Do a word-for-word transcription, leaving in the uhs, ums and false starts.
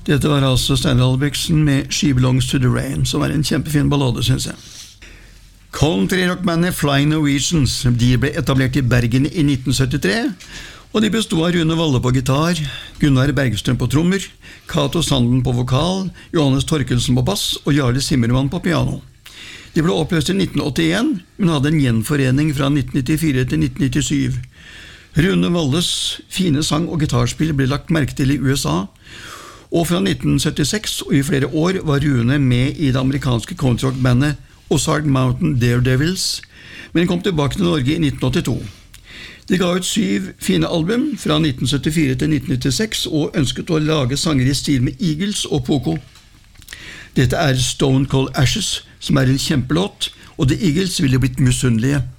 Dette var altså Steinar Albrigtsen med She Belongs to the Rain, som var en kjempefin ballade, synes jeg. Country-rockbandet Flying Norwegians, de ble etablert i Bergen i nitten syttitre, og de bestod av Rune Valle på gitar, Gunnar Bergstrøm på trommer, Cato Sanden på vokal, Johannes Torkelsen på bass og Jarle Simmermann på piano. De ble oppløst i nitten åttien, men hadde en gjenforening fra nitten nittifire til nitten nittisju. Rune Valles fine sang- og gitarspill ble lagt merke til i U S A, og fra nitten syttiseks og i flere år var Rune med i det amerikanske countryrock-bandet Ozark Mountain Daredevils, men kom tilbake til Norge i nitten åttito. De ga ut syv fine album fra nitten syttifire til nitten nittiseks og ønsket å lage sanger i stil med Eagles og Poco. Dette er Stone Cold Ashes, som er en kjempelåt, og The Eagles ville blitt misunnelige.